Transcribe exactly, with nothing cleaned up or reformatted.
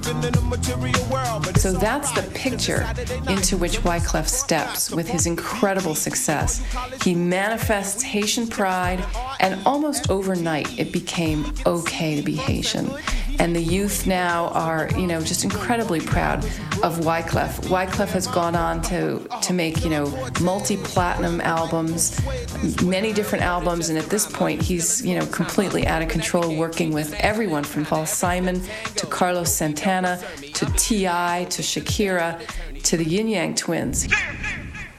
So that's the picture into which Wyclef steps with his incredible success. He manifests Haitian pride, and almost overnight it became okay to be Haitian. And the youth now are, you know, just incredibly proud of Wyclef. Wyclef has gone on to, to make, you know, multi-platinum albums, many different albums, and at this point he's, you know, completely out of control, working with everyone from Paul Simon to Carlos Santana to T I to Shakira to the Yin Yang Twins.